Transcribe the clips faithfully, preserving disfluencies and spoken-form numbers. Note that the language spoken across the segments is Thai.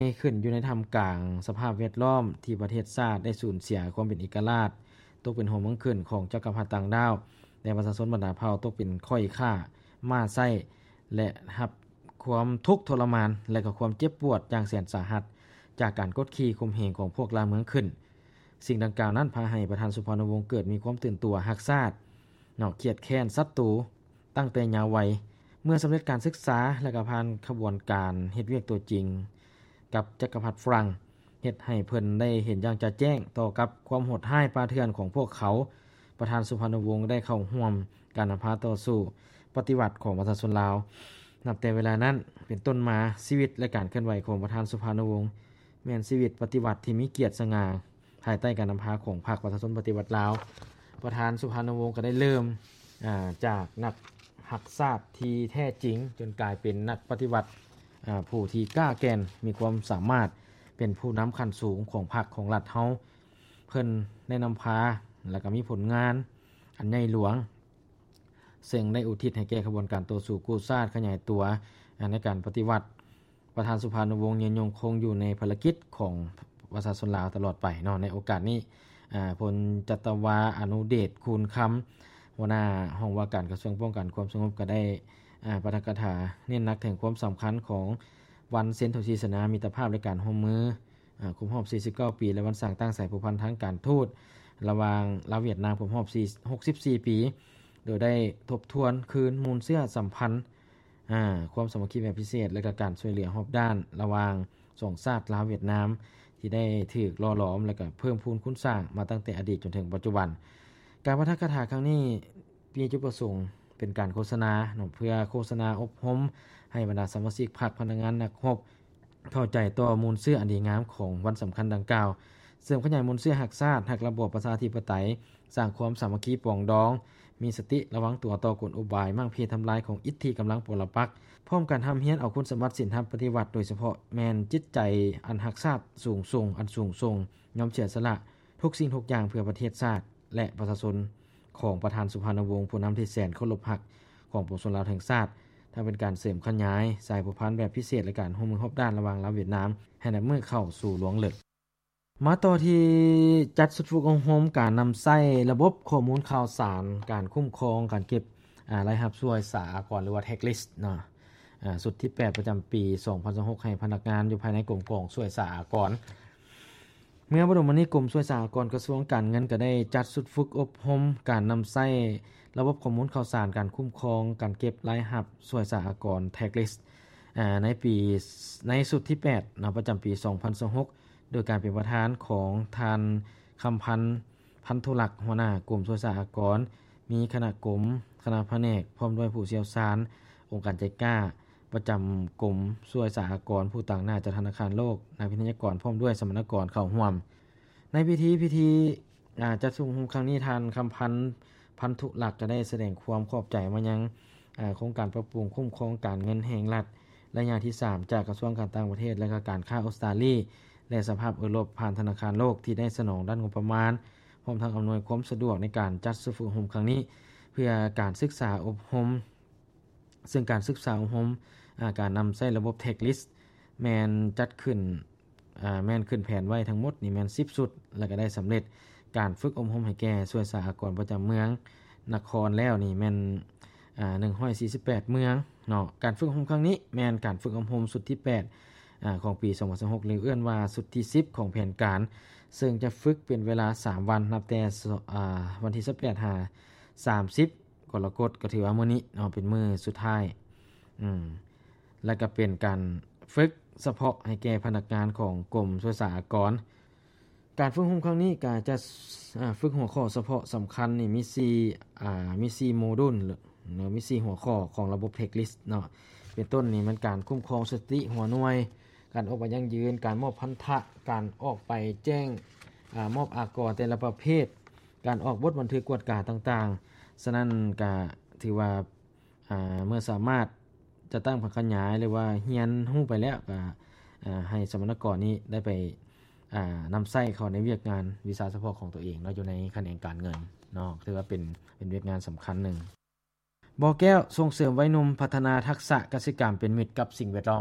ขึ้นอยู่ในท่ามกลางสภาพแวดล้อมที่ประเทศชาติได้สูญเสียความเป็นเอกราชตกเป็นหัวเมืองขึ้นของจักรพรรดิต่างดาวและประชาชนบรรดาเผ่าตกเป็นค่อยค่าม้าไส้และรับความทุกข์ทรมานและก็ความเจ็บปวดอย่างแสนสาหัสจากการกดขี่ข่มเหงของพวกลาเมืองขึ้นสิ่งดังกล่าวนั้นพาให้ประธานสุพรรณวงศ์เกิดมีความตื่นตัวรักชาตินอกเกียดแค้นศัตรูตั้งแต่ยาววัยเมื่อสำเร็จการศึกษาและก็ผ่านขบวนการเฮ็ดเวียกตัวจริงกับจักรพรรดิฝรั่งเฮ็ดให้เพิ่นได้เห็นอย่างจะแจ้งต่อกับความโหดร้ายป่าเถื่อนของพวกเขาประธานสุพรรณวงศ์ได้เข้าร่วมการนำพาต่อสู้ปฏิวัติของประชาชนลาวนับแต่เวลานั้นเป็นต้นมาชีวิตและการเคลื่อนไหวของประธานสุพรรณวงศ์แม่นชีวิตปฏิวัติที่มีเกียรติสง่าภายใต้การนำพาของพรรคประชาชนปฏิวัติลาวประธานสุพรรณวงศ์ก็ได้เริ่มอ่าจากนักหักศาสตร์ที่แท้จริงจนกลายเป็นนักปฏิวัติอ่าผู้ที่กล้าแกร่งมีความสามารถเป็นผู้นำขั้นสูงของพรรคของรัฐเฮาเพิ่นได้นำพาแล้วก็มีผลงานอันใหญ่หลวงซึ่งได้อุทิศให้แก่ขบวนการต่อสู้กู้ชาติขยายตัวในการปฏิวัติประธานสุพรรณวงศ์ยังคงอยู่ในภารกิจของประชาชนลาวตลอดไปเนาะในโอกาสนี้อ่าพลจัตวาอนุเดชคูณคำหัวหน้าห้องว่าการกระทรวงป้องกันความสงบก็ได้อ่าปาฐกถาเน้นหนักถึงความสำคัญของวันเซ็นทรัลซีสนามิตรภาพและการร่วมมืออ่าครบรอบสี่สิบเก้าปีและวันสร้างตั้งสายผูกพันทางการทูตระหว่างลาวเวียดนามครบรอบหกสิบสี่ปีโดยได้ทบทวนคืนมูลเสื้อสัมพันธ์อ่าความสามัคคีแบบพิเศษและก็การช่วยเหลือรอบด้านระหว่างสองชาติลาวเวียดนามที่ได้ถูกหล่อหลอมและก็เพิ่มพูนคุณสร้างมาตั้งแต่อดีตจนถึงปัจจุบันการปาฐกถาครั้งนี้มีจุดประสงค์เป็นการโฆษณาเพื่อโฆษณาอบรมให้บรรดาสมาชิกพรรคพนักงานนักรบเข้าใจต่อมูลเสื้ออันดีงามของวันสำคัญดังกล่าวเสริมขยายมูลเสื้อหักชาติหักระบบประชาธิปไตยสร้างความสามัคคีปรองดองมีสติระวังตัวต่อกลอุบายมั่งเพทำลายของอิทธิกำลังปรปักษ์พร้อมกันทำเฮียนเอาคุณสมบัติสินธรรมปฏิวัติโดยเฉพาะแมนจิตใจอันหักชาติสูงส่งอันสูงส่งยอมเสียสละทุกสิ่งทุกอย่างเพื่อประเทศชาติและประชาชนของประธานสุพรรณวงศ์ผู้นำที่แสนเคารพรักของปวงชนลาวแห่งชาติถ้าเป็นการเสริมขยายสายผูกพันแบบพิเศษและการร่วมมือรอบด้านระหว่างลาวเวียดนามให้นำมือเข้าสู่หลวงเลิศมาต่อที่จัดสุดฝึกอบรมการนำใช้ระบบข้อมูลข่าวสารการคุ้มครองการเก็บอ่ารายรับช่วยสหกรณ์หรือว่า Tax List เนาะอ่าสุดที่แปดประจำปีสองพันยี่สิบหกให้พนักงานอยู่ภายในกรมกองช่วยสหกรณ์เมื่อบรมนิกรมช่วยสหกรณ์กระทรวงการเงินก็ได้จัดสุดฝึกอบรมการนำใช้ระบบข้อมูลข่าวสารการคุ้มครองการเก็บรายรับช่วยสหกรณ์ Tax List อ่าในปีในสุดที่แปดนะประจำปีสองพันยี่สิบหกโดยการเป็นประธานของท่านคำพันธ์พันธุลักษณ์หัวหน้ากรมช่วยสหกรณ์มีคณะกรมคณะแผนกพร้อมด้วยผู้เชี่ยวชาญองค์การใจกล้าประจำกรมช่วยสหกรณ์ผู้ต่างหน้าจากธนาคารโลกนักวิทยากรพร้อมด้วยสมณกรเข้าร่วมในพิธีพิธีอ่าจัดสุมครั้งนี้ท่านคำพันธ์พันธุลักษณ์จะได้แสดงความขอบใจมายังอ่าโครงการปรับปรุงคุ้มครองการเงินแห่งรัฐระยะที่สามจากกระทรวงการต่างประเทศและก็การค้าออสเตรเลียและสภาพยุโรปผ่านธนาคารโลกที่ได้สนองด้านงบประมาณพร้อมทั้งอำนวยความสะดวกในการจัดฝึกอบรมครั้งนี้เพื่อการศึกษาอบรมซึ่งการศึกษาอบรมการนำใช้ระบบ Tax List แมนจัดขึ้นแมนขึ้นแผนไว้ทั้งหมดนี่แมนสิบสุดแล้วก็ได้สำเร็จการฝึกอบรมให้แก่ส่วนสหกรณ์ประจำเมืองนครแล้วนี่แมนหนึ่งร้อยสี่สิบแปดเมืองเนาะการฝึกอบรมครั้งนี้แมนการฝึกอบรมสุดที่แปดอ่าของปีสองพันยี่สิบหกหรือเอื้อนว่าสุดที่สิบของแผนการซึ่งจะฝึกเป็นเวลาสามวันนับแต่อ่าวันที่สิบแปดหาสามสิบกรกฎาคมก็ถือว่ามื้อนี้เนาะเป็นมื้อสุดท้ายอืมแล้วก็เป็นการฝึกเฉพาะให้แก่พนักงานของกรมช่วยสหกรณ์การฝึกอบรมครั้งนี้ก็จะอ่าฝึกหัวข้อเฉพาะสำคัญนี่มีสี่อ่ามีสี่โมดูลเนาะมีสี่หัวข้อของระบบ Tax List เนาะเป็นต้นนี่มันการคุ้มครองสติหัวหน่วยการออกไปยั่งยืนการมอบพันธะการออกไปแจ้งอามอบอากรแต่ละประเภทการออกบทบันทึกกวดกาต่างๆฉะนั้นก็ถือว่าอ่าเมื่อสามารถจะตั้งผักขยายหรือว่าเฮียนฮู้ไปแล้วก็อ่าให้สมณกรนี้ได้ไปอ่านำใช้เข้าในเวียกงานวิชาเฉพาะของตัวเองเนาะอยู่ในแขนงการเงินเนาะถือว่าเป็นเป็นเวียกงานสำคัญหนึ่งบ่อแก้วส่งเสริมวัยหนุ่มพัฒนาทักษะกสิกรรมเป็นมิตรกับสิ่งแวดล้อม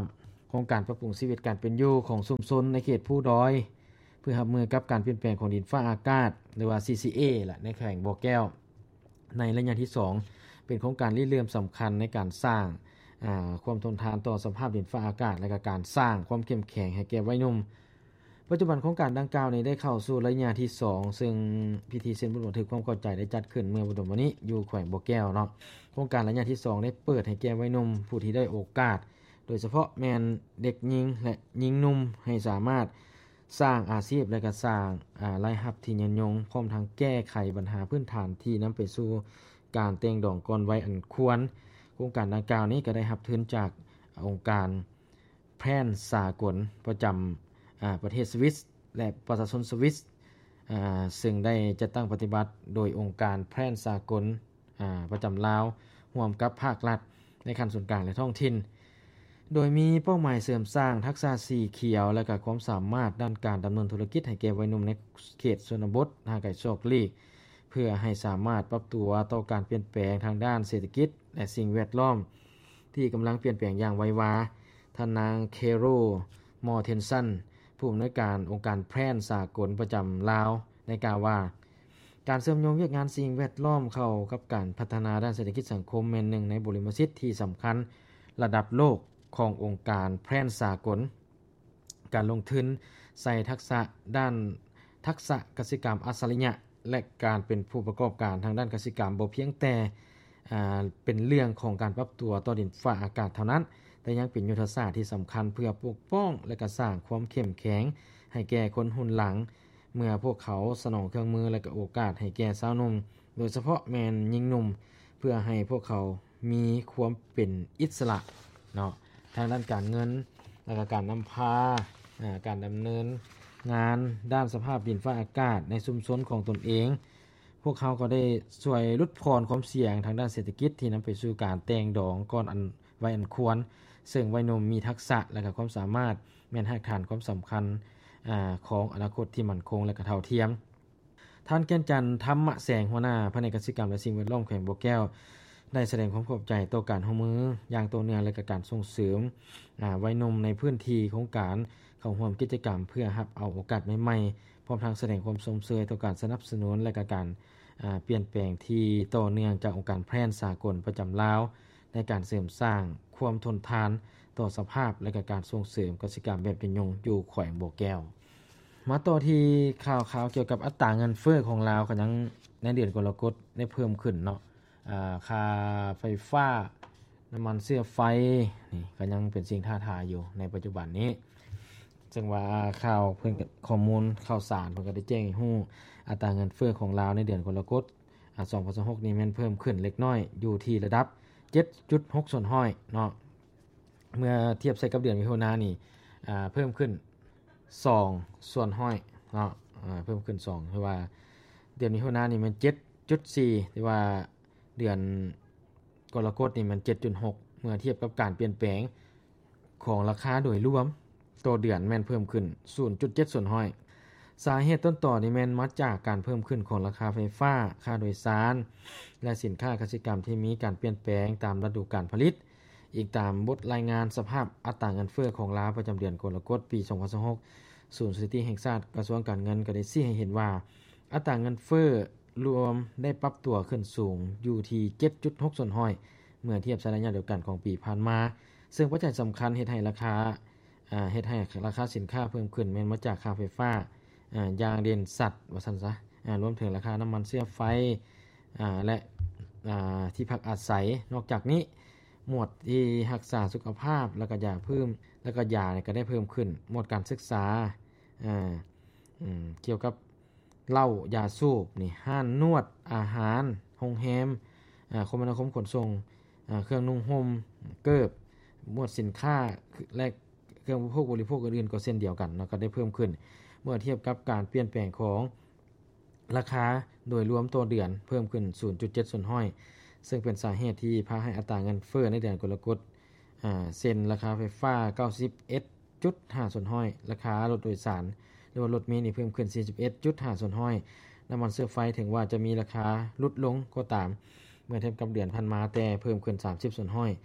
โครงการปรับปรุงชีวิตการเป็นอยู่ของชุมชนในเขตภูดอยเพื่อรับมือกับการเปลี่ยนแปลงของดินฟ้าอากาศหรือว่า ซี ซี เอ ล่ะในแขวงบ่อแก้วในระยะที่สองเป็นโครงการริเริ่มสำคัญในการสร้างอ่าความทนทานต่อสภาพดินฟ้าอากาศและก็การสร้างความเข้มแข็งให้แก่วัยหนุ่มปัจจุบันโครงการดังกล่าวนี้ได้เข้าสู่ระยะที่สองซึ่งพิธีเซ็นบันทึกความเข้าใจได้จัดขึ้นเมื่อวันนี้อยู่แขวงบ่อแก้วเนาะโครงการระยะที่สองได้เปิดให้แก่วัยหนุ่มผู้ที่ได้โอกาสโดยเฉพาะแม่นเด็กหญิงและหญิงหนุ่มให้สามารถสร้างอาชีพและก็สร้างอ่ารายรับที่ยืนยงพร้อมทั้งแก้ไขปัญหาพื้นฐานที่นำไปสู่การแต่งดองก่อนวัยอันควรโครงการดังกล่าวนี้ก็ได้รับทุนจากองค์การแพร่นสากลประจำอ่าประเทศสวิสและประชาชนสวิสอ่าซึ่งได้จัดตั้งปฏิบัติโดยองค์การแพร่นสากลอ่าประจำลาวร่วมกับภาครัฐในขั้นส่วนกลางและท้องถิ่นโดยมีเป้าหมายเสริมสร้างทักษะสีเขียวและก็ความสามารถด้านการดำเนินธุรกิจให้แก่วัยหนุ่มในเขตชนบทห่างไกลโชคลีกเพื่อให้สามารถปรับตัวต่อการเปลี่ยนแปลงทางด้านเศรษฐกิจและสิ่งแวดล้อมที่กำลังเปลี่ยนแปลงอย่างไววาท่านนางเคโรมอร์เทนสันผู้อำนวยการองค์การแพร่นสากลประจำลาวได้กล่าวว่าการเสริมโยงเวียกงานสิ่งแวดล้อมเข้ากับการพัฒนาด้านเศรษฐกิจสังคมเป็นหนึ่งในบริมสิทธิ์ที่สำคัญระดับโลกขององค์การแพร่นสากลการลงทุนใส่ทักษะด้านทักษะกสิกรรมอัจฉริยะและการเป็นผู้ประกอบการทางด้านกสิกรรมบ่เพียงแต่เป็นเรื่องของการปรับตัวต่อดินฟ้าอากาศเท่านั้นแต่ยังเป็นยุทธศาสตร์ที่สำคัญเพื่อปกป้องและก็สร้างความเข้มแข็งให้แก่คนรุ่นหลังเมื่อพวกเขาสนองเครื่องมือและก็โอกาสให้แก่สาวหนุ่มโดยเฉพาะแม่นหญิงหนุ่มเพื่อให้พวกเขามีความเป็นอิสระเนาะทางด้านการเงินและก็การนำพาการดำเนินงานด้านสภาพดินฟ้าอากาศในชุมชนของตนเองพวกเขาก็ได้ช่วยลดพรความเสี่ยงทางด้านเศรษฐกิจที่นำไปสู่การแต่งดองก่อนอันไว้อันควรซึ่งวัยหนุ่มมีทักษะและก็ความสามารถแม่นรากฐานความสำคัญอ่าของอนาคตที่มั่นคงและก็เท่าเทียมท่านแก่นจันทร์ธรรมแสงหัวหน้าแผนกกสิกรรมและสิ่งแวดล้อมแขวงบ่อแก้วได้แสดงความขอบใจต่อการร่วมมืออย่างต่อเนื่องและก็การส่งเสริมอ่าวัยหนุ่มในพื้นที่ของการเข้าร่วมกิจกรรมเพื่อรับเอาโอกาสใหม่ๆพร้อมทั้งแสดงความสมเสยต่อการสนับสนุนและก็การอ่าเปลี่ยนแปลงที่ต่อเนื่องจากองค์การแพร่นสากลประจำลาวในการเสริมสร้างความทนทานต่อสภาพและก็การส่งเสริมกสิกรรมแบบเป็นยงอยู่แขวงบ่อแก้วมาต่อที่ข่าวๆเกี่ยวกับอัตราเงินเฟ้อของลาวก็ยังในเดือนกรกฎได้เพิ่มขึ้นเนาะอ่าค่าไฟฟ้าน้ำมันเสื้อไฟนี่ก็ยังเป็นสิ่งท้าทายอยู่ในปัจจุบันนี้ซึ่งว่าข่าวเพิ่นข้อมูลข่าวสารเพิ่นก็ได้แจ้งให้ฮู้อัตราเงินเฟ้อของลาวในเดือนกรกฎอ่าสองพันยี่สิบหกนี้แม่นเพิ่มขึ้นเล็กน้อยอยู่ที่ระดับ เจ็ดจุดหก ส่วนห้อยเนาะเมื่อเทียบใส่กับเดือนมิถุนายนนี่อ่าเพิ่มขึ้นสองส่วนห้อยเนาะอ่าเพิ่มขึ้นสองคือว่าเดือนมิถุนายนนี่มัน เจ็ดจุดสี่ ที่ว่าเดือนกรกฎนี่มัน เจ็ดจุดหก เมื่อเทียบกับการเปลี่ยนแปลงของราคาโดยรวมต่อเดือนแม่นเพิ่มขึ้น ศูนย์จุดเจ็ด ส่วนห้อยสาเหตุต้นต่อนี่แม่นมาจากการเพิ่มขึ้นของราคาไฟฟ้าค่าโดยสารและสินค้ากสิกรรมที่มีการเปลี่ยนแปลงตามฤดูกาลผลิตอีกตามบทรายงานสภาพอัตราเงินเฟ้อของลาวประจำเดือนกรกฎปีสองพันยี่สิบหกศูนย์สถิติแห่งชาติกระทรวงการเงินก็ได้ชี้ให้เห็นว่าอัตราเงินเฟ้อรวมได้ปรับตัวขึ้นสูงอยู่ที่ เจ็ดจุดหก ส่วนห้อยเมื่อเทียบระยะเดียวกันของปีผ่านมาซึ่งปัจจัยสำคัญเฮ็ดให้ราคาอ่าเฮ็ดให้ราคาสินค้าเพิ่มขึ้นแม้นมาจากค่าไฟฟ้าอ่าอย่างเด่นสัตว์ว่าซั่นซะอ่ารวมถึงราคาน้ำมันเชื้อไฟอ่าและอ่าที่พักอาศัยนอกจากนี้หมวดที่รักษาสุขภาพแล้วก็ยาเพิ่มแล้วก็ยาเนี่ยก็ได้เพิ่มขึ้นหมวดการศึกษาอ่าอืมเกี่ยวกับเหล้ายาสูบนี่ห้านนวดอาหารโรงแรมอ่าคมนาคมขนส่งอ่าเครื่องนุ่งห่มเกิบหมวดสินค้าและเครื่องอุปโภคบริโภคอื่นๆก็เช่นเดียวกันแล้วก็ได้เพิ่มขึ้นเมื่อเทียบกับการเปลี่ยนแปลงของราคาโดยรวมต่อเดือนเพิ่มขึ้น ศูนย์จุดเจ็ด ส่วนห้อยซึ่งเป็นสาเหตุที่พาให้อัตราเงินเฟ้อในเดือนกรกฎอ่าเซ็นราคาไฟฟ้า เก้าสิบเอ็ดจุดห้า ส่วนห้อยราคารถโดยสารหรือว่ารถเมล์นี่เพิ่มขึ้น สี่สิบเอ็ดจุดห้า ส่วนห้อยน้ำมันเชื้อไฟถึงว่าจะมีราคาลดลงก็ตามเมื่อเทียบกับเดือนผ่านมาแต่เพิ่มขึ้นสามสิบส่วนห้อย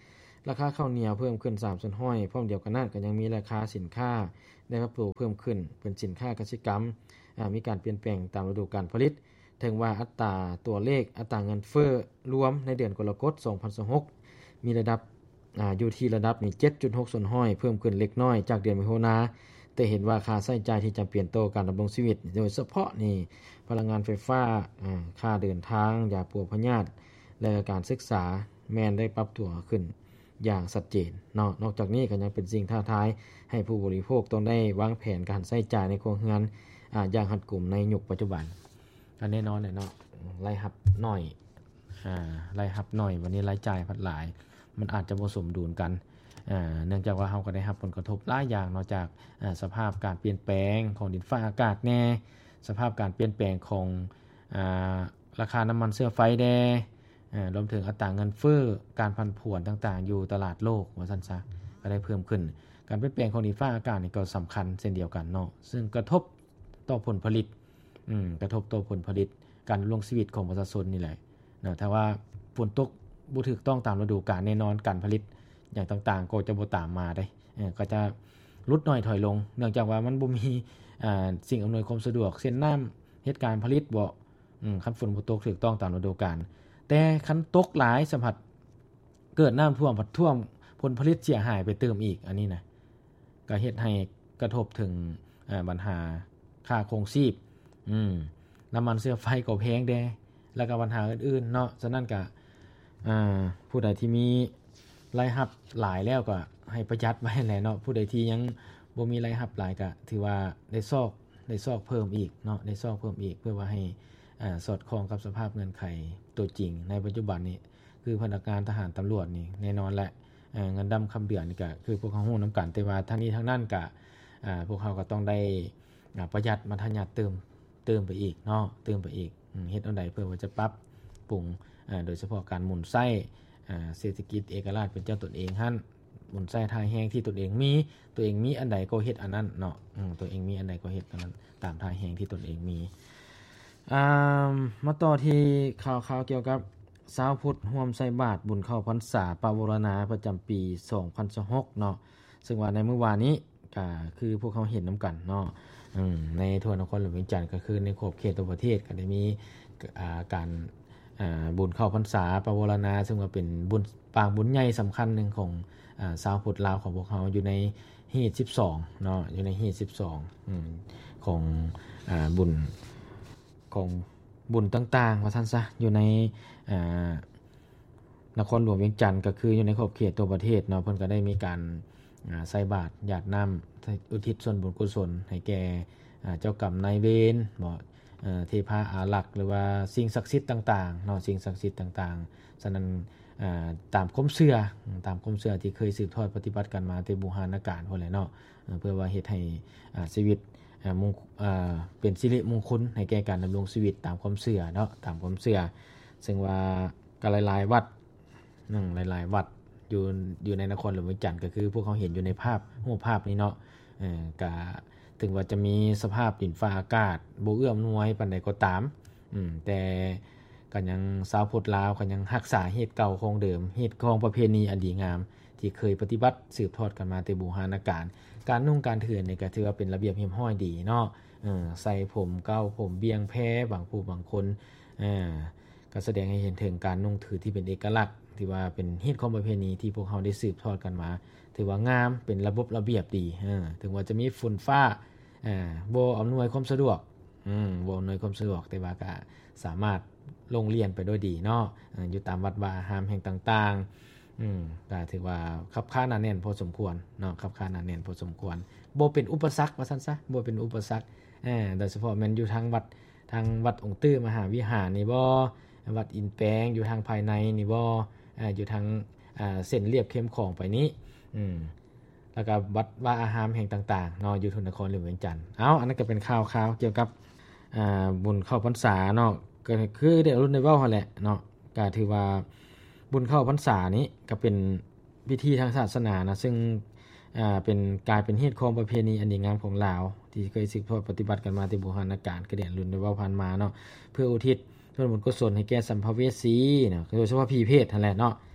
ราคาข้าวเหนียวเพิ่มขึ้นสามส่วนห้อยพร้อมเดียวกันนั้นก็ยังมีราคาสินค้าได้ปรับตัวเพิ่มขึ้นเป็นสินค้าเกษตรกรรมอ่ามีการเปลี่ยนแปลงตามฤดูกาลผลิตถึงว่าอัตราตัวเลขอัตราเงินเฟ้อรวมในเดือนกรกฎาคมสองพันยี่สิบหกมีระดับอ่าอยู่ที่ระดับนี่ เจ็ดจุดหก ส่วนห้อยเพิ่มขึ้นเล็กน้อยจากเดือนมิถุนายนแต่เห็นว่าค่าใช้จ่ายที่จำเป็นต่อการดำรงชีวิตโดยเฉพาะนี่พลังงานไฟฟ้าอ่าค่าเดินทางยาปัวพยาธิและการศึกษาแม้นได้ปรับตัวขึ้นอย่างชัดเจนเนาะนอกจากนี้ก็ยังเป็นสิ่งท้าทายให้ผู้บริโภคต้องได้วางแผนการใช้จ่ายในครัวเรือนอ่าอย่างรัดกุมในยุคปัจจุบันก็แน่นอนแหละเนาะรายรับน้อยอ่ารายรับน้อยวันนี้รายจ่ายพัดหลายมันอาจจะบ่สมดุลกันอ่าเนื่องจากว่าเฮาก็ได้รับผลกระทบหลายอย่างนอกจากอ่าสภาพการเปลี่ยนแปลงของดินฟ้าอากาศแน่สภาพการเปลี่ยนแปลงของอ่าราคาน้ำมันเชื้อไฟแน่อ่ารวมถึงอัตราเงินเฟ้อการผันผวนต่างๆอยู่ตลาดโลกว่าซั่นซะก็ได้เพิ่มขึ้นการเปลี่ยนแปลงของดินฟ้าอากาศนี่ก็สำคัญเช่นเดียวกันเนาะซึ่งกระทบต่อผลผลิตอืมกระทบต่อผลผลิตการดำรงชีวิตของประชาชนนี่แหละเนาะถ้าว่าฝนตกบ่ถูกต้องตามฤดูกาลแน่นอนการผลิตอย่างต่างๆก็จะบ่ตามมาได้เออก็จะลดน้อยถอยลงเนื่องจากว่ามันบ่มีอ่าสิ่งอำนวยความสะดวกเช่นน้ำเฮ็ดการผลิตบ่อืมคันฝนบ่ตกถูกต้องตามฤดูกาลแต่คันตกหลายสัมผัสเกิดน้ำท่วมผัดท่วมผลผลิตเสียหายไปเติมอีกอันนี้นะก็เฮ็ดให้กระทบถึงอ่าปัญหาค่าครองชีพอืมน้ำมันเชื้อไฟก็แพงแดแล้วก็ปัญหาอื่นๆเนาะฉะนั้นก็อ่าผู้ใดที่มีรายรับหลายแล้วก็ให้ประหยัดไว้แหละเนาะผู้ใดที่ยังบ่มีรายรับหลายก็ถือว่าได้ซอกได้ซอกเพิ่มอีกเนาะได้ซอกเพิ่มอีกเพื่อว่าให้อ่าสอดคล้องกับสภาพเงื่อนไขตัวจริงในปัจจุบันนี้คือพนักงานทหารตำรวจนี่แน่นอนแหละเอ่อเงินดำคำเดือนนี่ก็คือพวกเขาฮู้นำกันแต่ว่าทั้งนี้ทั้งนั้นก็อ่าพวกเขาก็ต้องได้อ่าประหยัดมัธยัสถ์เติมเติมไปอีกเนาะเติมไปอีกอืมเฮ็ดอันใดเพื่อว่าจะปรับปรุงอ่าโดยเฉพาะการหมุนไส้อ่าเศรษฐกิจเอกราชเป็นเจ้าตนเองหั่นหมุนไส้ทายแฮงที่ตนเองมีตัวเองมีอันใดก็เฮ็ดอันนั้นเนาะอืมตัวเองมีอันใดก็เฮ็ดอันนั้นตามทายแฮงที่ตนเองมีอ่ามาต่อที่ข่าวๆเกี่ยวกับชาวพุทธร่วมใส่บาตรบุญเข้าพรรษาปวารณาประจำปีสองพันยี่สิบหกเนาะซึ่งว่าในเมื่อวานนี้ก็คือพวกเขาเห็นนํากันเนาะอืมในทั่วนครหลวงเวียงจันทน์ก็คือในขอบเขตตัวประเทศก็ได้มีอ่าการอ่าบุญเข้าพรรษาปวารณาซึ่งว่าเป็นบุญปางบุญใหญ่สําคัญนึงของอ่าชาวพุทธลาวของพวกเขาอยู่ในฮีตสิบสองเนาะอยู่ในฮีตสิบสองอืมของอ่าบุญของบุญต่างๆว่าซั่นซะอยู่ในอ่านครหลวงเวียงจันทน์ก็คืออยู่ในขอบเขตตัวประเทศเนาะเพิ่นก็ได้มีการอ่าใส่บาตรหยาดน้ำอุทิศส่วนบุญกุศลให้แก่อ่าเจ้ากรรมนายเวรบ่เอ่อเทพาอารักษ์หรือว่าสิ่งศักดิ์สิทธิ์ต่างๆเนาะสิ่งศักดิ์สิทธิ์ต่างๆฉะนั้นอ่าตามความเชื่อตามความเชื่อที่เคยสืบทอดปฏิบัติกันมาแต่โบราณกาลพุ่นแหละเนาะเพื่อว่าเฮ็ดให้อ่าชีวิตอ่ามงอ่าเป็นสิริมงคลให้แก่การดำรงชีวิตตามความเชื่อเนาะตามความเชื่อซึ่งว่าก็หลายๆวัดนึงหลายๆวัดอยู่อยู่ในนครหลวงเวียงจันทน์ก็คือพวกเขาเห็นอยู่ในภาพรูปภาพนี้เนาะเอ่อก็ถึงว่าจะมีสภาพดินฟ้าอากาศบ่เอื้ออำนวยปานใดก็ตามอืมแต่ก็ยังชาวพุทธลาวก็ยังรักษาเฮ็ดเก่าคงเดิมเฮ็ดของประเพณีอันดีงามที่เคยปฏิบัติสืบทอดกันมาแต่โบราณกาลการนุ่งการเถื่อนนี่ก็ถือว่าเป็นระเบียบเรียบร้อยดีเนาะเออใส่ผมเก่าผมเบี้ยงแพ้บางผู้บางคนเอ่อก็แสดงให้เห็นถึงการนุ่งถือที่เป็นเอกลักษณ์ที่ว่าเป็นเฮ็ดของประเพณีที่พวกเขาได้สืบทอดกันมาถือว่างามเป็นระบบระเบียบดีเออถึงว่าจะมีฝุ่นฟ้าเอ่อบ่อำนวยความสะดวกอืมบ่อำนวยความสะดวกแต่ว่าก็สามารถลงเรียนไปด้วยดีเนาะอยู่ตามวัดวาอารามแห่งต่างๆอืมก็ถือว่าคับค้าหนาแน่นพอสมควรเนาะคับค้าหนาแน่นพอสมควรบ่เป็นอุปสรรคว่าซั่นซะบ่เป็นอุปสรรคเออโดยเฉพาะแม่นอยู่ทางวัดทางวัดองค์ตื้อมหาวิหารนี่บ่วัดอินแปลงอยู่ทางภายในนี่บ่เอ่ออยู่ทางอ่าเส้นเรียบเข้มของไปนี้อืมแล้วก็วัดวาอารามแห่งต่างๆเนาะอยู่ทุนครหลวงเวียงจันทน์เอ้าอันนั้นก็เป็นข่าวๆเกี่ยวกับอ่าบุญเข้าพรรษาเนาะก็คือได้รุ่นได้เว้าหั่นแหละเนาะก็ถือว่าบุญเข้าพรรษานี้ก็เป็นพิธีทางศาสนานะซึ่งอ่าเป็นกลายเป็นเฮ็ดของประเพณีอันดีงามของลาวที่เคยสืบทอดปฏิบัติกันมาแต่โบราณกาลก็ได้รุ่นได้เว้าผ่านมาเนาะเพื่ออุทิศส่วนบุญกุศลให้แก่สัมภเวสีเนาะโดยเฉพาะผีเพศนั่นแหละเนาะ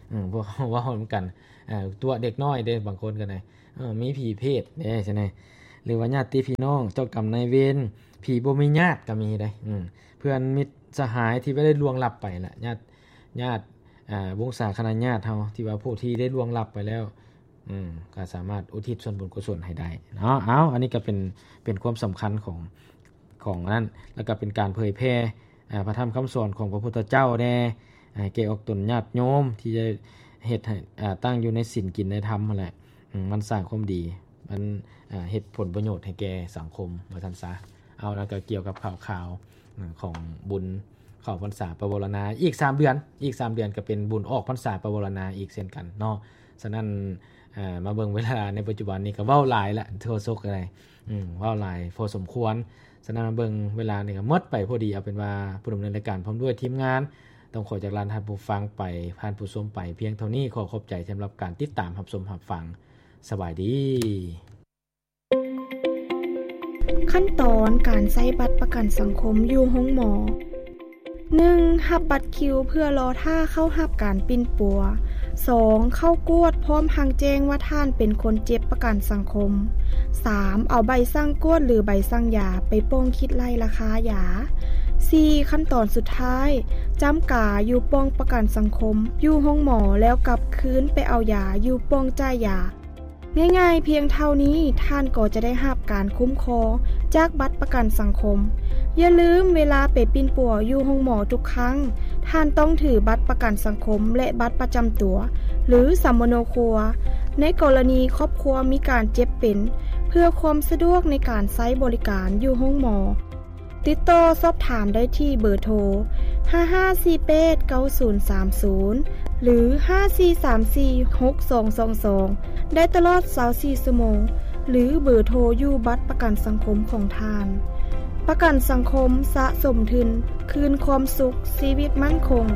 อือพวกเว้าเหมือนกันอ่าตัวเด็กน้อยเด้บางคนก็ได้เออมีผีเพศเด้ใช่มั้ยหรือว่าญาติพี่น้องเจ้ากรรมนายเวรผีบ่มีญาติก็มีได้อือเพื่อนมิตรสหายที่บ่ได้ล่วงลับไปล่ะญาติญาติอ่าวงศาคณาญาติเฮาที่ว่าผู้ที่ได้ล่วงลับไปแล้วอืมก็สามารถอุทิศส่วนบุญกุศลให้ได้เนาะอ้าวอันนี้ก็เป็นเป็นความสำคัญของของนั้นแล้วก็เป็นการเผยแพร่อ่าพระธรรมคำสอนของพระพุทธเจ้าแน่อ่าแก่ออกตนญาติโยมที่จะเฮ็ดให้อ่าตั้งอยู่ในศีลกินในธรรมนั่นแหละอืมมันสร้างความดีมันอ่าเฮ็ดผลประโยชน์ให้แก่สังคมว่าซั่นซะเอาแล้วก็เกี่ยวกับข่าวๆของบุญเข้าพรรษาประวรณาอีกสามเดือนอีกสามเดือนก็เป็นบุญออกพรรษาประวรณาอีกเช่นกันเนาะฉะนั้นอ่ามาเบิ่งเวลาในปัจจุบันนี้ก็เว้าหลายละโทรศัพท์อะไรอืมเว้าหลายพอสมควรฉะนั้นมาเบิ่งเวลานี่ก็หมดไปพอดีเอาเป็นว่าผู้ดำเนินรายการพร้อมด้วยทีมงานต้องขอจากลานท่านผู้ฟังไปท่านผู้ชมไปเพียงเท่านี้ขอขอบใจสำหรับการติดตามรับชมรับฟังสบายดีขั้นตอนการใช้บัตรประกันสังคมอยู่ห้องหมอ หนึ่ง. รับบัตรคิวเพื่อรอท่าเข้ารับการปิ้นปัว สอง. เข้ากวดพร้อมหังแจ้งว่าท่านเป็นคนเจ็บประกันสังคม สาม. เอาใบสั่งกวดหรือใบสั่งยาไปโป้งคิดไล่ราคายา สี่. ขั้นตอนสุดท้ายจำกาอยู่ป้องประกันสังคมอยู่ห้องหมอแล้วกลับคืนไปเอายาอยู่ป้องจ่ายยาง่ายๆเพียงเท่านี้ท่านก็จะได้รับการคุ้มครองจากบัตรประกันสังคมอย่าลืมเวลาไปปิ้นปัวอยู่ห้องหมอทุกครั้งท่านต้องถือบัตรประกันสังคมและบัตรประจำตัวหรือสมโนครัวในกรณีครอบครัวมีการเจ็บเป็นเพื่อความสะดวกในการใช้บริการอยู่ห้องหมอติดต่อสอบถามได้ที่เบอร์โทรห้า ห้า สี่ แปด เก้า ศูนย์ สาม ศูนย์หรือห้า สี่ สาม สี่ หก สอง สอง สองได้ตลอดยี่สิบสี่ชั่วโมงหรือเบอร์โทรอยู่บัตรประกันสังคมของทานประกันสังคมสะสมทุนคืนความสุขชีวิตมั่นคง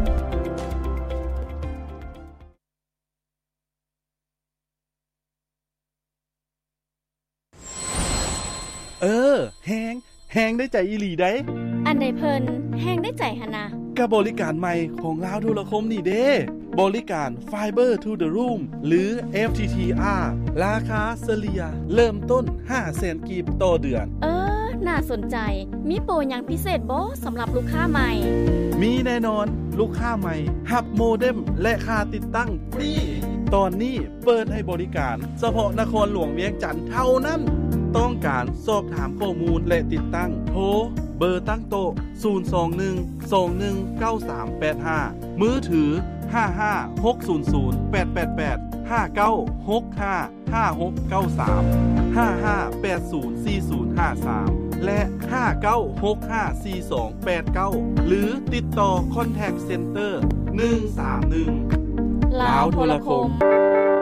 เออแฮงแฮงได้ใจอีหลีได้อันใดเพิ่นแฮงได้ใจหั่นนะกับบริการใหม่ของลาวโทรคมนี่เด้บริการ Fiber to the Room หรือ เอฟ ที ที อาร์ ราคาเฉลี่ยเริ่มต้น ห้าแสน กีบต่อเดือนเออน่าสนใจมีโปรหยังพิเศษบ่สำหรับลูกค้าใหม่มีแน่นอนลูกค้าใหม่หับโมเด็มและค่าติดตั้งฟรีตอนนี้เปิดให้บริการเฉพาะนครหลวงเวียงจันทน์เท่านั้นต้องการสอบถามข้อมูลและติดตั้งโทรเบอร์ตั้งโต๊ะศูนย์ สอง หนึ่ง สอง หนึ่ง เก้า สาม แปด ห้ามือถือห้า ห้า หก ศูนย์ ศูนย์ แปด แปด แปด ห้า เก้า หก ห้า ห้า หก เก้า สาม ห้า ห้า แปด ศูนย์ สี่ ศูนย์ ห้า สามและห้า เก้า หก ห้า สี่ สอง แปด เก้าหรือติดต่อ Contact Center หนึ่ง สาม หนึ่งลาวโทรคม